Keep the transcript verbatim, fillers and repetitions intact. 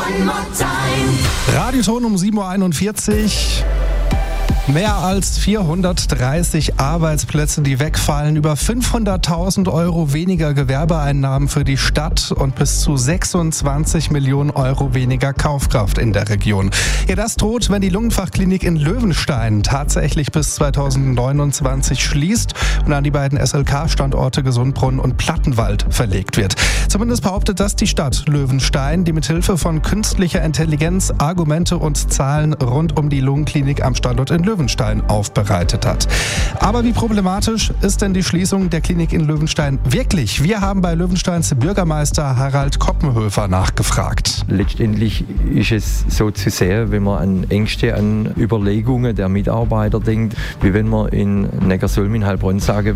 Radioton um sieben Uhr einundvierzig. Mehr als vierhundertdreißig Arbeitsplätze, die wegfallen, über fünfhunderttausend Euro weniger Gewerbeeinnahmen für die Stadt und bis zu sechsundzwanzig Millionen Euro weniger Kaufkraft in der Region. Ja, das droht, wenn die Lungenfachklinik in Löwenstein tatsächlich bis zweitausendneunundzwanzig schließt und an die beiden S L K-Standorte Gesundbrunnen und Plattenwald verlegt wird. Zumindest behauptet das die Stadt Löwenstein, die mithilfe von künstlicher Intelligenz Argumente und Zahlen rund um die Lungenklinik am Standort in Löwenstein aufbereitet hat. Aber wie problematisch ist denn die Schließung der Klinik in Löwenstein wirklich? Wir haben bei Löwensteins Bürgermeister Harald Koppenhöfer nachgefragt. Letztendlich ist es so zu sehen, wenn man an Ängste, an Überlegungen der Mitarbeiter denkt, wie wenn man in Neckarsulm in Heilbronn sagen